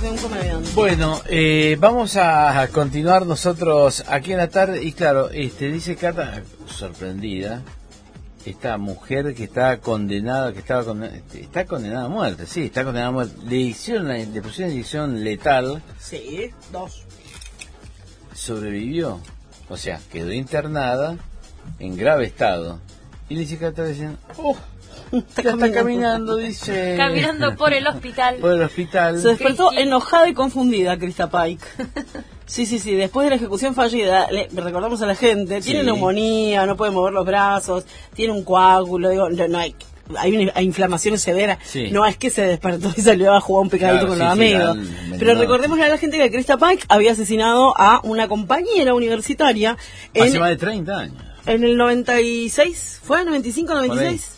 de un comediante. Bueno, vamos a continuar nosotros aquí en la tarde. Y claro, dice Cata, sorprendida, esta mujer que está condenada, está condenada a muerte, sí, está condenada a muerte. Le pusieron inyección letal. Sí, 2. Sobrevivió, o sea, quedó internada en grave estado. Y le dice Cata, dicen, está caminando, dice. Caminando por el hospital. Por el hospital. Se despertó enojada y confundida, Krista Pike. Sí, después de la ejecución fallida, recordamos a la gente, tiene neumonía, no puede mover los brazos, tiene un coágulo, digo, no hay inflamaciones severas, no es que se despertó y salió a jugar un picadito con los amigos. Pero recordémosle a la gente que Krista Pike había asesinado a una compañera universitaria hace más de 30 años. En el 96, ¿fue? ¿95, 96?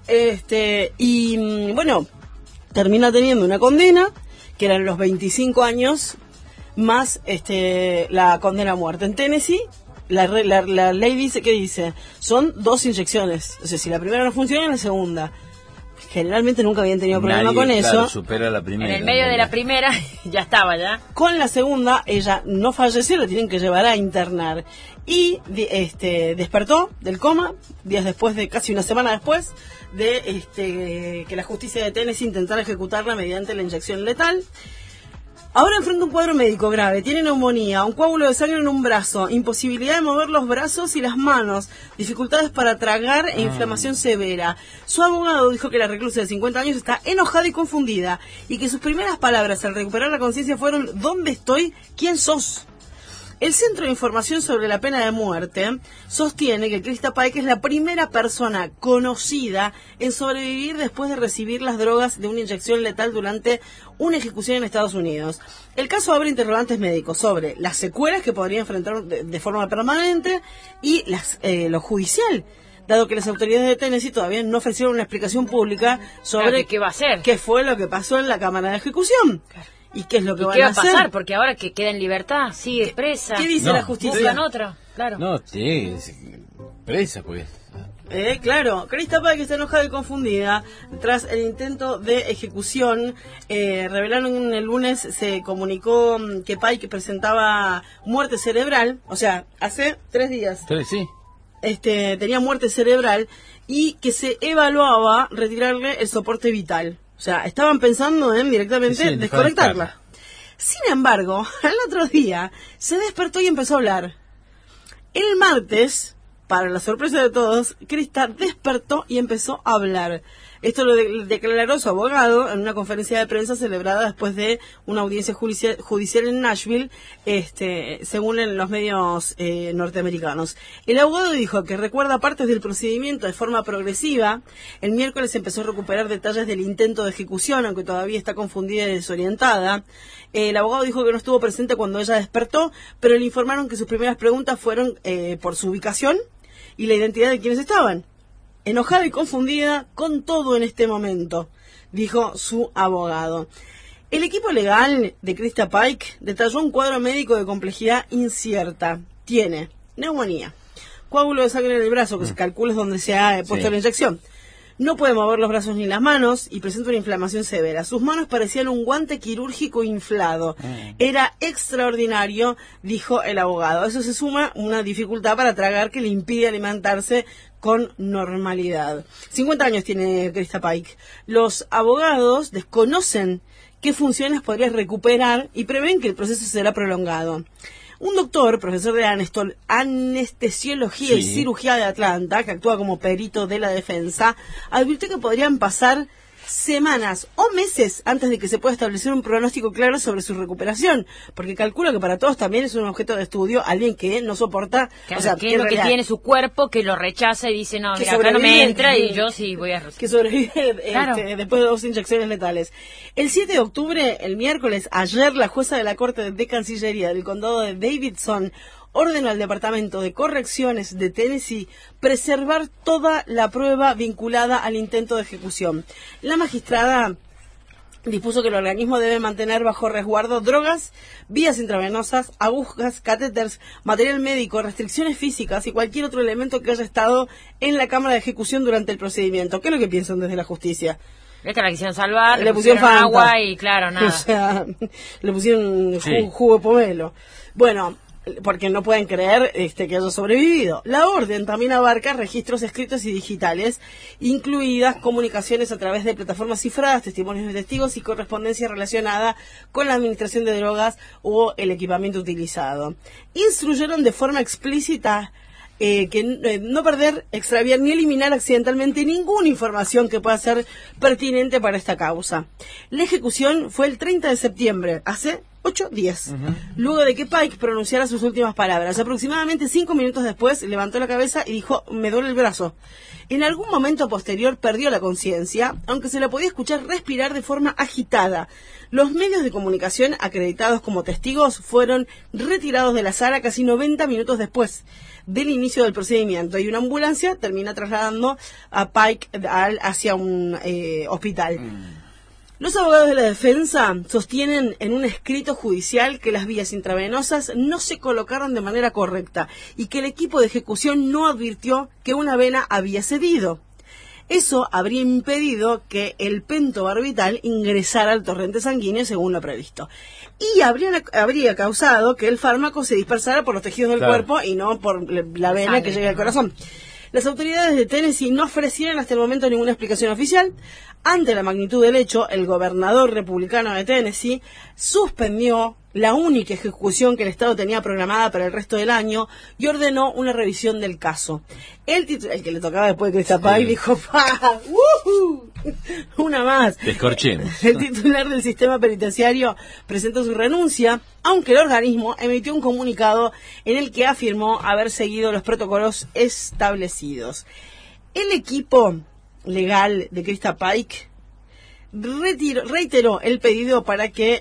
Y bueno, termina teniendo una condena, que eran los 25 años, más la condena a muerte. En Tennessee, la ley dice, ¿qué dice? Son 2 inyecciones. O sea, si la primera no funciona, la segunda. Generalmente nunca habían tenido problema con eso. Supera la primera. En el medio de la primera, ya estaba, ya. Con la segunda, ella no falleció, la tienen que llevar a internar. Y despertó del coma, días después, casi una semana después, de que la justicia de Tennessee intentara ejecutarla mediante la inyección letal. Ahora enfrenta un cuadro médico grave, tiene neumonía, un coágulo de sangre en un brazo, imposibilidad de mover los brazos y las manos, dificultades para tragar e inflamación severa. Su abogado dijo que la reclusa de 50 años está enojada y confundida y que sus primeras palabras al recuperar la conciencia fueron ¿dónde estoy? ¿Quién sos? El Centro de Información sobre la Pena de Muerte sostiene que Krista Pike es la primera persona conocida en sobrevivir después de recibir las drogas de una inyección letal durante una ejecución en Estados Unidos. El caso abre interrogantes médicos sobre las secuelas que podría enfrentar de forma permanente y lo judicial, dado que las autoridades de Tennessee todavía no ofrecieron una explicación pública sobre qué va a hacer, qué fue lo que pasó en la cámara de ejecución. Claro. ¿Y qué es lo que van a hacer? ¿Qué va a pasar? Porque ahora que queda en libertad, sigue presa. ¿Qué dice la justicia? Buscan otra, claro. No, sí, presa, pues. Claro, Krista Pike está enojada y confundida tras el intento de ejecución. Revelaron el lunes, se comunicó que Pike presentaba muerte cerebral, o sea, hace 3 días. Sí. Tenía muerte cerebral y que se evaluaba retirarle el soporte vital. O sea, estaban pensando en directamente desconectarla. Sin embargo, al otro día se despertó y empezó a hablar. El martes, para la sorpresa de todos, Krista despertó y empezó a hablar. Esto lo declaró su abogado en una conferencia de prensa celebrada después de una audiencia judicial en Nashville, según en los medios norteamericanos. El abogado dijo que recuerda partes del procedimiento de forma progresiva. El miércoles empezó a recuperar detalles del intento de ejecución, aunque todavía está confundida y desorientada. El abogado dijo que no estuvo presente cuando ella despertó, pero le informaron que sus primeras preguntas fueron por su ubicación y la identidad de quienes estaban. Enojada y confundida con todo en este momento, dijo su abogado. El equipo legal de Krista Pike detalló un cuadro médico de complejidad incierta. Tiene neumonía, coágulo de sangre en el brazo, que se calcula es donde se ha puesto la inyección. No puede mover los brazos ni las manos y presenta una inflamación severa. Sus manos parecían un guante quirúrgico inflado. Era extraordinario, dijo el abogado. A eso se suma una dificultad para tragar que le impide alimentarse con normalidad. 50 años tiene Krista Pike. Los abogados desconocen qué funciones podría recuperar y prevén que el proceso será prolongado. Un doctor, profesor de anestesiología y cirugía de Atlanta, que actúa como perito de la defensa, advirtió que podrían pasar semanas o meses antes de que se pueda establecer un pronóstico claro sobre su recuperación, porque calcula que para todos también es un objeto de estudio alguien que no soporta, claro, o sea, que es lo que tiene su cuerpo, que lo rechaza y dice, no, mira, acá no me entra y yo sí voy a... Que sobrevive después de 2 inyecciones letales. El 7 de octubre, el miércoles, ayer, la jueza de la Corte de Cancillería del condado de Davidson ordenó al Departamento de Correcciones de Tennessee preservar toda la prueba vinculada al intento de ejecución. La magistrada dispuso que el organismo debe mantener bajo resguardo drogas, vías intravenosas, agujas, catéteres, material médico, restricciones físicas y cualquier otro elemento que haya estado en la cámara de ejecución durante el procedimiento. ¿Qué es lo que piensan desde la justicia? Esta la quisieron salvar, le pusieron agua y claro, nada. O sea, le pusieron Sí. jugo de pomelo. Bueno, porque no pueden creer que haya sobrevivido. La orden también abarca registros escritos y digitales, incluidas comunicaciones a través de plataformas cifradas, testimonios de testigos y correspondencia relacionada con la administración de drogas o el equipamiento utilizado. Instruyeron de forma explícita que no perder, extraviar ni eliminar accidentalmente ninguna información que pueda ser pertinente para esta causa. La ejecución fue el 30 de septiembre, hace 8 días, luego de que Pike pronunciara sus últimas palabras. Aproximadamente 5 minutos después levantó la cabeza y dijo: me duele el brazo. En algún momento posterior perdió la conciencia, aunque se la podía escuchar respirar de forma agitada. Los medios de comunicación acreditados como testigos fueron retirados de la sala casi 90 minutos después del inicio del procedimiento, y una ambulancia termina trasladando a Pike hacia un hospital. Los abogados de la defensa sostienen en un escrito judicial que las vías intravenosas no se colocaron de manera correcta y que el equipo de ejecución no advirtió que una vena había cedido. Eso habría impedido que el pentobarbital ingresara al torrente sanguíneo según lo previsto. Y habría causado que el fármaco se dispersara por los tejidos del cuerpo y no por la vena que llega al corazón. Las autoridades de Tennessee no ofrecieron hasta el momento ninguna explicación oficial. Ante la magnitud del hecho, el gobernador republicano de Tennessee suspendió la única ejecución que el Estado tenía programada para el resto del año y ordenó una revisión del caso. El que le tocaba después de Christa Pike dijo: ¡pa! ¡Woohoo! Una más. Descorchemos. El titular del sistema penitenciario presentó su renuncia, aunque el organismo emitió un comunicado en el que afirmó haber seguido los protocolos establecidos. El equipo legal de Christa Pike reiteró el pedido para que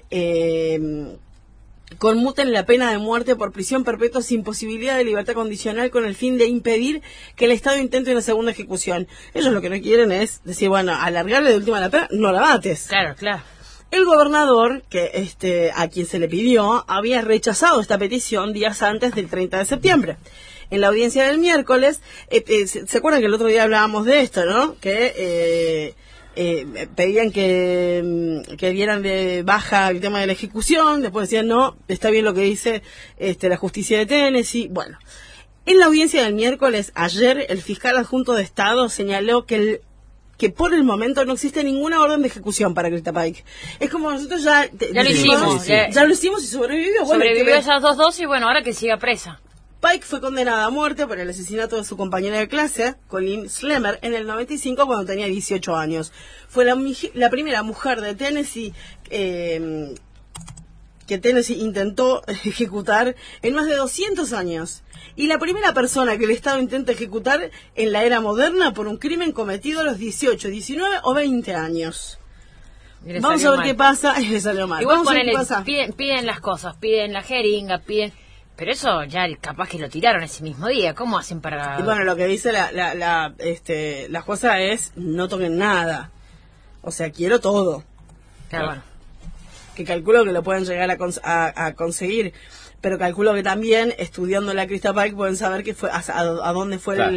conmuten la pena de muerte por prisión perpetua sin posibilidad de libertad condicional, con el fin de impedir que el Estado intente una segunda ejecución. Ellos lo que no quieren es decir, bueno, alargarle de última la pena, no la mates. Claro, claro. El gobernador, que a quien se le pidió, había rechazado esta petición días antes del 30 de septiembre. En la audiencia del miércoles, ¿se acuerdan que el otro día hablábamos de esto, no? Que pedían que dieran de baja el tema de la ejecución, después decían, no, está bien lo que dice la justicia de Tennessee. Bueno, en la audiencia del miércoles, ayer, el fiscal adjunto de Estado señaló que por el momento no existe ninguna orden de ejecución para Christa Pike. Es como nosotros ya lo hicimos. Ya lo hicimos y sobrevivió. Sobrevivió esas 2 dosis, bueno, ahora que siga presa. Pike fue condenada a muerte por el asesinato de su compañera de clase, Colleen Schlemmer, en el 95 cuando tenía 18 años. Fue la primera mujer de Tennessee que Tennessee intentó ejecutar en más de 200 años. Y la primera persona que el Estado intenta ejecutar en la era moderna por un crimen cometido a los 18, 19 o 20 años. Vamos a ver qué pasa. Le salió mal. Igual Vamos a ver qué pasa. Piden las cosas, piden la jeringa, piden... Pero eso ya capaz que lo tiraron ese mismo día. ¿Cómo hacen para...? Y bueno, lo que dice la jueza es: no toquen nada. O sea, quiero todo. Claro, bueno. Que calculo que lo pueden llegar a conseguir. Pero calculo que también, estudiando la Christa Pike, pueden saber que fue a dónde fue claro,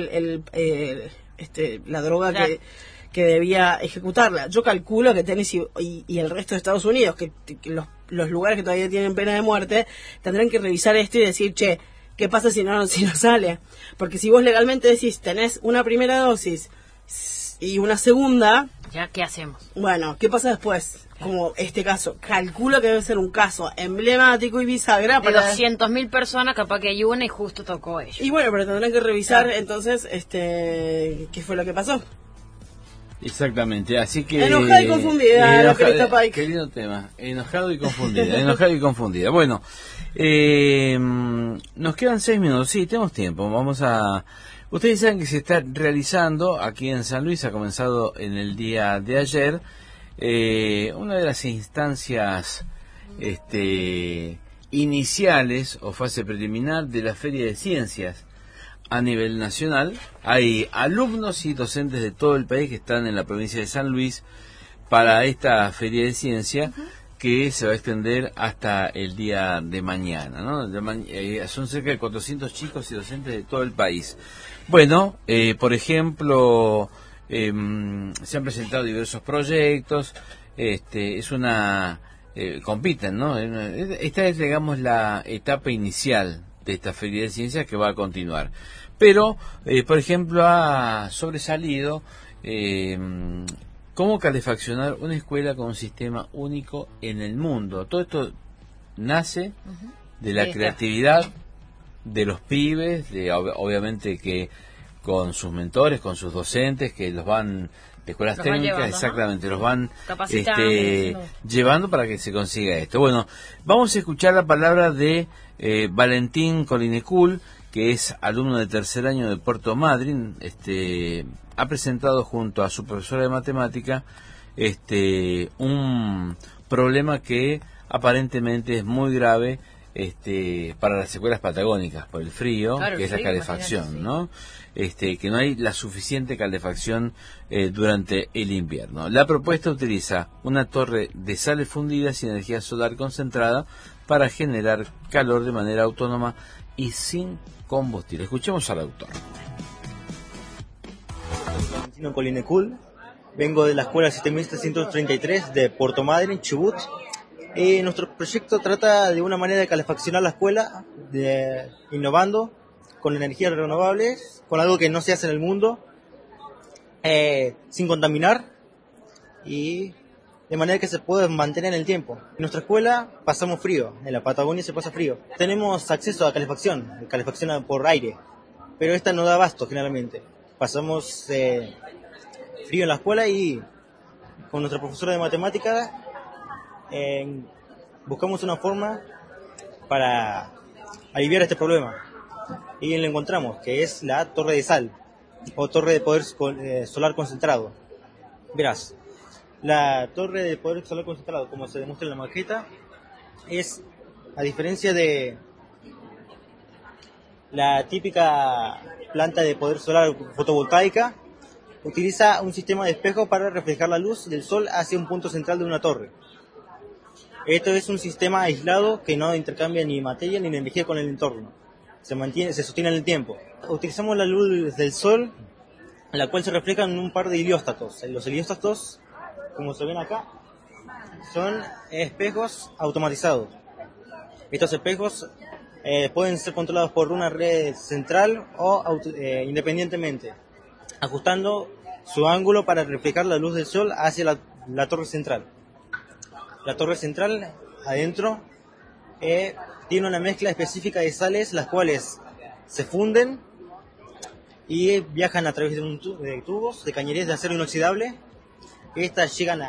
la droga claro, que debía ejecutarla. Yo calculo que Tennessee y el resto de Estados Unidos, que los lugares que todavía tienen pena de muerte, tendrán que revisar esto y decir, che, ¿qué pasa si no sale? Porque si vos legalmente decís, tenés una primera dosis y una segunda... ¿Ya qué hacemos? Bueno, ¿qué pasa después? Como este caso, calculo que debe ser un caso emblemático y bisagra De para... 200.000 personas, capaz que hay una y justo tocó ella. Y bueno, pero tendrán que revisar entonces qué fue lo que pasó. Exactamente, así que... Enojada y confundida, la Christa Pike. Qué lindo tema, enojado y confundida, enojado y confundida. Bueno, nos quedan 6 minutos, sí, tenemos tiempo, vamos a... Ustedes saben que se está realizando aquí en San Luis, ha comenzado en el día de ayer, una de las instancias iniciales o fase preliminar de la Feria de Ciencias a nivel nacional. Hay alumnos y docentes de todo el país que están en la provincia de San Luis para esta Feria de Ciencia que se va a extender hasta el día de mañana, ¿no? Son cerca de 400 chicos y docentes de todo el país. Bueno, por ejemplo, se han presentado diversos proyectos, es una... compiten, ¿no? Esta es, digamos, la etapa inicial de esta Feria de Ciencias que va a continuar. Pero, por ejemplo, ha sobresalido cómo calefaccionar una escuela con un sistema único en el mundo. Todo esto nace de la creatividad de los pibes, obviamente que con sus mentores, con sus docentes, que los van... de escuelas técnicas, llevando, exactamente, los van llevando para que se consiga esto. Bueno, vamos a escuchar la palabra de Valentín Colinecul, que es alumno de tercer año de Puerto Madryn. Ha presentado junto a su profesora de matemática un problema que aparentemente es muy grave para las escuelas patagónicas por el frío, claro, que es la calefacción, ¿no? Que no hay la suficiente calefacción durante el invierno. La propuesta utiliza una torre de sales fundidas y energía solar concentrada para generar calor de manera autónoma y sin combustible. Escuchemos al autor. Valentín Colinecul, vengo de la Escuela Sistemista 133 de Puerto Madryn, Chubut. Nuestro proyecto trata de una manera de calefaccionar la escuela, innovando con energías renovables, con algo que no se hace en el mundo, sin contaminar y de manera que se pueda mantener en el tiempo. En nuestra escuela pasamos frío, en la Patagonia se pasa frío. Tenemos acceso a calefacción por aire, pero esta no da abasto generalmente. Pasamos frío en la escuela y con nuestra profesora de matemáticas buscamos una forma para aliviar este problema y lo encontramos, que es la torre de sal o torre de poder solar concentrado. Verás, la torre de poder solar concentrado, como se demuestra en la maqueta, es, a diferencia de la típica planta de poder solar fotovoltaica, utiliza un sistema de espejo para reflejar la luz del sol hacia un punto central de una torre. Esto es un sistema aislado que no intercambia ni materia ni energía con el entorno. Se sostiene en el tiempo. Utilizamos la luz del sol, la cual se refleja en un par de helióstatos. Los helióstatos, como se ven acá, son espejos automatizados. Estos espejos pueden ser controlados por una red central o independientemente, ajustando su ángulo para reflejar la luz del sol hacia la torre central. La torre central, adentro, tiene una mezcla específica de sales, las cuales se funden y viajan a través de tubos de cañerías de acero inoxidable. Estas llegan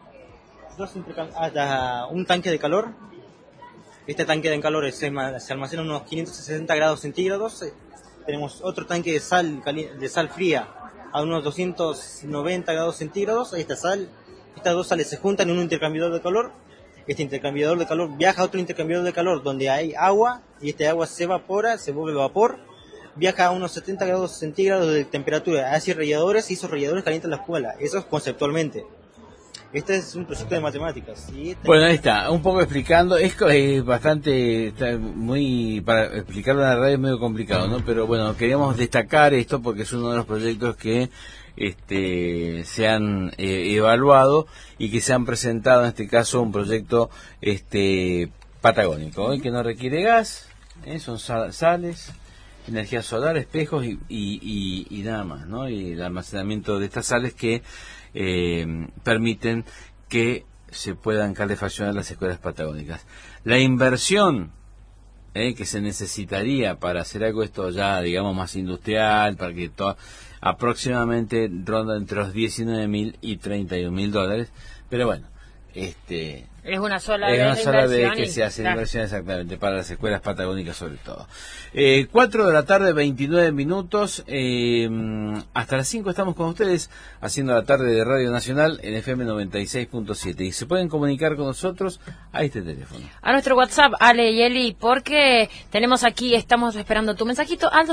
hasta un tanque de calor. Este tanque de calor se almacena a unos 560 grados centígrados. Tenemos otro tanque de sal fría a unos 290 grados centígrados. Estas dos sales se juntan en un intercambiador de calor. Este intercambiador de calor viaja a otro intercambiador de calor donde hay agua y este agua se evapora, se vuelve vapor, viaja a unos 70 grados centígrados de temperatura hacia radiadores y esos radiadores calientan la escuela. Eso es conceptualmente. Este es un proyecto de matemáticas. Bueno, ahí está, un poco explicando, es bastante, para explicarlo en la radio es medio complicado, ¿no? Pero bueno, queríamos destacar esto porque es uno de los proyectos que se han evaluado y que se han presentado, en este caso un proyecto patagónico, que no requiere gas, son sales, energía solar, espejos y nada más, ¿no? Y el almacenamiento de estas sales que permiten que se puedan calefaccionar las escuelas patagónicas. La inversión que se necesitaría para hacer algo esto ya, digamos, más industrial, para que aproximadamente ronda entre los $19.000 y $31.000, pero bueno, es una sola vez que se hace inversión, exactamente, para las escuelas patagónicas sobre todo. 4 de la tarde, 29 minutos, hasta las 5 estamos con ustedes, haciendo la tarde de Radio Nacional en FM 96.7, y se pueden comunicar con nosotros a este teléfono. A nuestro WhatsApp, Ale y Eli, porque estamos esperando tu mensajito, al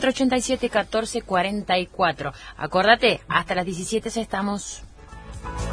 2664-871444. Acordate, hasta las 17 estamos.